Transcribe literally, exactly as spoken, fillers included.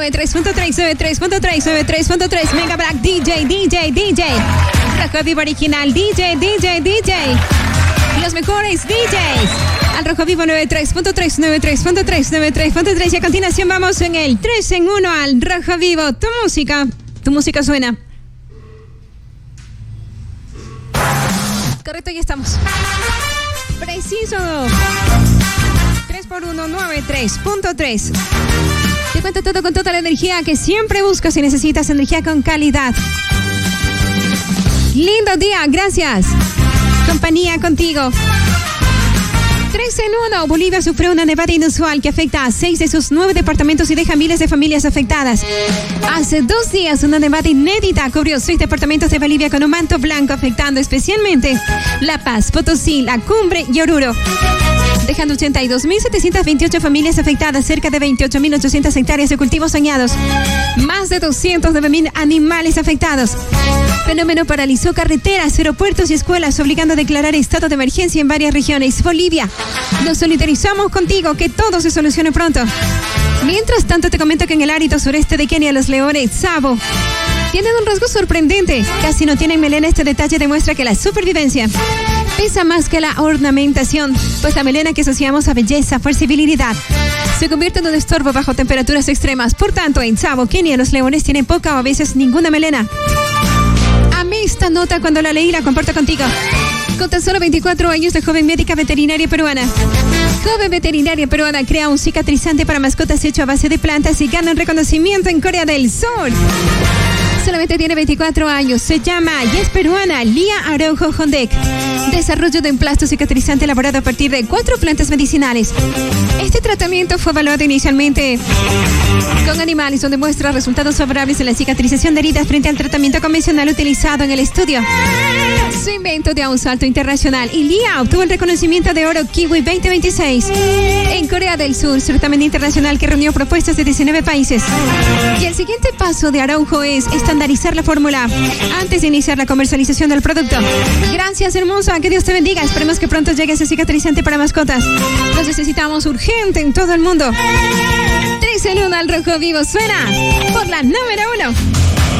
noventa y tres punto tres, noventa y tres punto tres, noventa y tres punto tres. Mega Black D J, D J, D J. Rojo Vivo Original, D J, D J, D J. Los mejores D Js. Al Rojo Vivo noventa y tres punto tres, noventa y tres punto tres, noventa y tres punto tres. Y a continuación vamos en el tres en uno al Rojo Vivo. Tu música, tu música suena. Correcto, ya estamos. Preciso. tres por uno, noventa y tres punto tres. Te cuento todo con toda la energía que siempre buscas y necesitas, energía con calidad. Lindo día, gracias. Compañía contigo. tres en uno. Bolivia sufrió una nevada inusual que afecta a seis de sus nueve departamentos y deja miles de familias afectadas. Hace dos días, una nevada inédita cubrió seis departamentos de Bolivia con un manto blanco, afectando especialmente La Paz, Potosí, La Cumbre y Oruro, dejando ochenta y dos mil setecientas veintiocho familias afectadas, cerca de veintiocho mil ochocientas hectáreas de cultivos dañados, más de doscientos nueve mil animales afectados. El fenómeno paralizó carreteras, aeropuertos y escuelas, obligando a declarar estado de emergencia en varias regiones. Bolivia, nos solidarizamos contigo, que todo se solucione pronto. Mientras tanto, te comento que en el árido sureste de Kenia, los leones Tsavo tienen un rasgo sorprendente. Casi no tienen melena. Este detalle demuestra que la supervivencia pesa más que la ornamentación, pues la melena, que asociamos a belleza, fuerza y virilidad, se convierte en un estorbo bajo temperaturas extremas. Por tanto, en Tsavo, Kenia, los leones tienen poca o a veces ninguna melena. Amé esta nota cuando la leí y la comparto contigo. Con tan solo veinticuatro años, la joven médica veterinaria peruana. Joven veterinaria peruana crea un cicatrizante para mascotas hecho a base de plantas y gana un reconocimiento en Corea del Sur. Solamente tiene veinticuatro años. Se llama y es peruana, Lía Araujo Hondek. Desarrollo de emplasto cicatrizante elaborado a partir de cuatro plantas medicinales. Este tratamiento fue evaluado inicialmente con animales, donde muestra resultados favorables en la cicatrización de heridas frente al tratamiento convencional utilizado en el estudio. Su invento dio un salto internacional y Lía obtuvo el reconocimiento de oro Kiwi veinte veintiséis en Corea del Sur, certamen internacional que reunió propuestas de diecinueve países. Y el siguiente paso de Araujo es estandarizar la fórmula antes de iniciar la comercialización del producto. Gracias, hermosa, que Dios te bendiga. Esperemos que pronto llegue ese cicatrizante para mascotas. Los necesitamos urgente en todo el mundo. tres en uno al Rojo Vivo suena por la número uno.